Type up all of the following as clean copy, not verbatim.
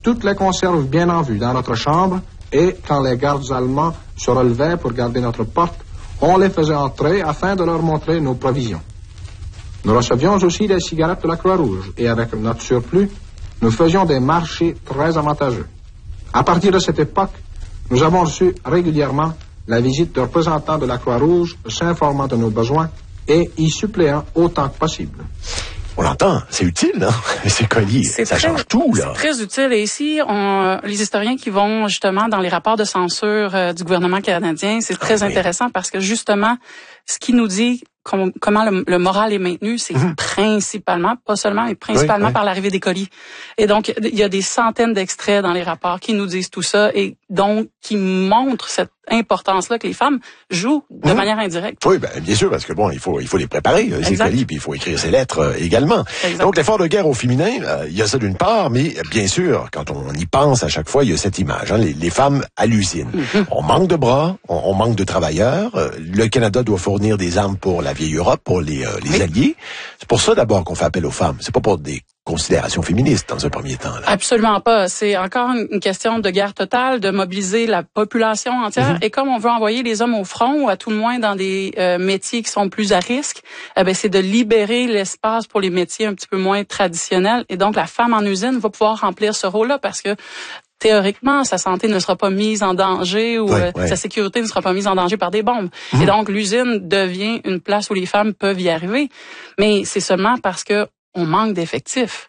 toutes les conserves bien en vue dans notre chambre, et quand les gardes allemands se relevaient pour garder notre porte, on les faisait entrer afin de leur montrer nos provisions. Nous recevions aussi des cigarettes de la Croix-Rouge, et avec notre surplus, nous faisions des marchés très avantageux. À partir de cette époque, nous avons reçu régulièrement la visite de représentants de la Croix-Rouge s'informant de nos besoins et y suppléant autant que possible. On l'entend, c'est utile, hein? Ces colis, ça change tout, là. C'est très utile. Et ici, les historiens qui vont justement dans les rapports de censure du gouvernement canadien, c'est très intéressant parce que justement, ce qui nous dit comment le moral est maintenu, c'est principalement, pas seulement, mais principalement par l'arrivée des colis. Et donc, il y a des centaines d'extraits dans les rapports qui nous disent tout ça et donc qui montrent cette importance-là que les femmes jouent de manière indirecte. Oui, bien sûr, parce que bon, il faut les préparer, ces colis, puis il faut écrire ses lettres également. Exact. Donc, l'effort de guerre au féminin, il y a ça d'une part, mais bien sûr, quand on y pense à chaque fois, il y a cette image, hein, les femmes à l'usine. On manque de bras, on manque de travailleurs. Le Canada doit fournir des armes pour la vieille Europe, pour les Alliés. C'est pour ça d'abord qu'on fait appel aux femmes. C'est pas pour des considérations féministes dans un premier temps. Là. Absolument pas. C'est encore une question de guerre totale, de mobiliser la population entière. Et comme on veut envoyer les hommes au front, ou à tout le moins dans des métiers qui sont plus à risque, c'est de libérer l'espace pour les métiers un petit peu moins traditionnels. Et donc, la femme en usine va pouvoir remplir ce rôle-là parce que théoriquement, sa santé ne sera pas mise en danger ou sa sécurité ne sera pas mise en danger par des bombes. Et donc, l'usine devient une place où les femmes peuvent y arriver. Mais c'est seulement parce que on manque d'effectifs.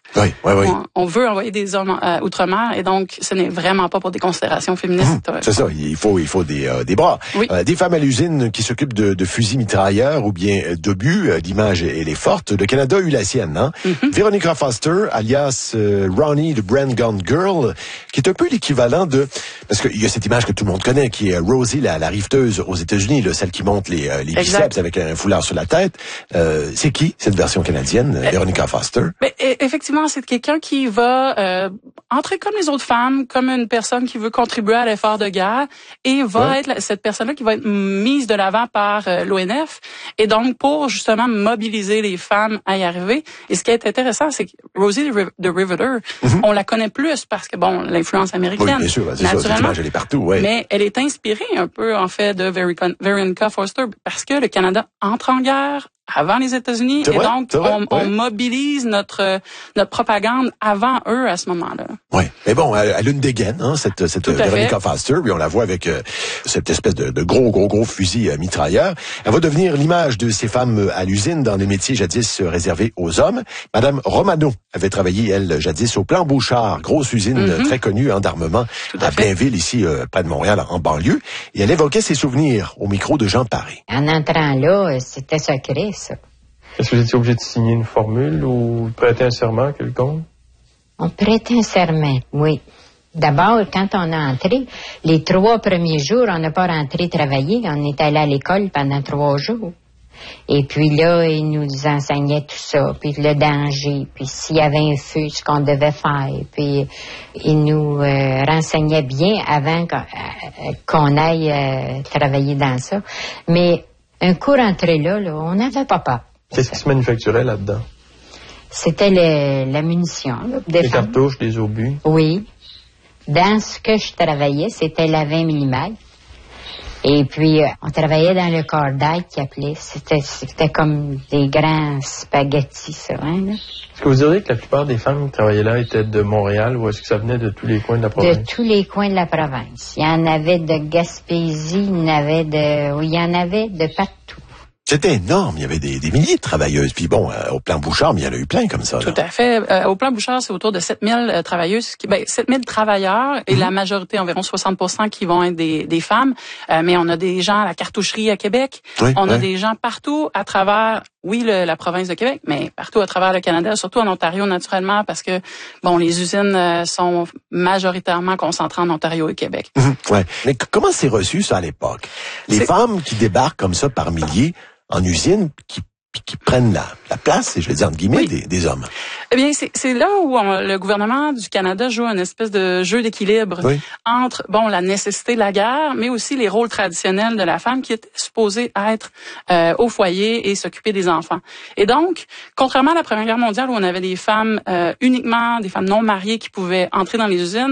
On veut envoyer des hommes outre-mer et donc ce n'est vraiment pas pour des considérations féministes. C'est ça, il faut des bras. Des femmes à l'usine qui s'occupent de fusils mitrailleurs ou bien d'obus, l'image elle est forte. Le Canada a eu la sienne, hein? Veronica Foster, alias Ronnie, the Brand Gun Girl, qui est un peu l'équivalent de... Parce qu'il y a cette image que tout le monde connaît, qui est Rosie, la riveteuse aux États-Unis, celle qui monte les biceps avec un foulard sur la tête. C'est qui, cette version canadienne, Veronica Foster? Effectivement, c'est quelqu'un qui va entrer comme les autres femmes, comme une personne qui veut contribuer à l'effort de guerre et va être cette personne-là qui va être mise de l'avant par l'ONF et donc pour justement mobiliser les femmes à y arriver. Et ce qui est intéressant, c'est que Rosie the Riveter, on la connaît plus parce que, bon, l'influence américaine, bien sûr, c'est naturellement, ça, elle est partout, mais elle est inspirée un peu, en fait, de Veronica Foster parce que le Canada entre en guerre avant les États-Unis et donc on mobilise notre propagande avant eux à ce moment-là. Oui, mais bon, elle a une dégaine, hein, cette Veronica Foster, puis on la voit avec cette espèce de gros fusil mitrailleur. Elle va devenir l'image de ces femmes à l'usine dans les métiers jadis réservés aux hommes. Madame Romano avait travaillé, elle, jadis au Plan Bouchard, grosse usine très connue d'armement à Blainville, ici près de Montréal, en banlieue, et elle évoquait ses souvenirs au micro de Jean Paré. En entrant là, c'était secret, ça. Est-ce que vous étiez obligé de signer une formule ou prêter un serment quelconque? On prêtait un serment, oui. D'abord, quand on a entré, les 3 premiers jours, on n'a pas rentré travailler. On est allé à l'école pendant 3 jours. Et puis là, ils nous enseignaient tout ça, puis le danger, puis s'il y avait un feu, ce qu'on devait faire. Puis ils nous renseignaient bien avant qu'on aille travailler dans ça. Mais un coup rentré là, on n'avait pas peur. Qu'est-ce qui se manufacturait là-dedans? C'était la munition. Là, les cartouches, les obus? Oui. Dans ce que je travaillais, c'était la 20 mm. Et puis, on travaillait dans le cordail qui appelait. C'était comme des grands spaghettis, ça. Hein, là. Est-ce que vous diriez que la plupart des femmes qui travaillaient là étaient de Montréal ou est-ce que ça venait de tous les coins de la province? De tous les coins de la province. Il y en avait de Gaspésie, il y en avait de partout. C'était énorme, il y avait des milliers de travailleuses. Puis bon, au Plan Bouchard, mais il y en a eu plein comme ça. Là. Tout à fait. Au Plan Bouchard, c'est autour de 7000 travailleuses, 7000 travailleurs et la majorité, environ 60% qui vont être des femmes. Mais on a des gens à la cartoucherie à Québec. On a des gens partout à travers, la province de Québec, mais partout à travers le Canada, surtout en Ontario naturellement, parce que, bon, les usines sont majoritairement concentrées en Ontario et Québec. Mais comment c'est reçu ça à l'époque? Les femmes qui débarquent comme ça par milliers en usine, qui puis qui prennent la place, et je vais dire entre guillemets, des hommes. Eh bien, c'est là où le gouvernement du Canada joue une espèce de jeu d'équilibre entre, la nécessité de la guerre, mais aussi les rôles traditionnels de la femme qui est supposée être au foyer et s'occuper des enfants. Et donc, contrairement à la Première Guerre mondiale où on avait des femmes uniquement, des femmes non mariées qui pouvaient entrer dans les usines,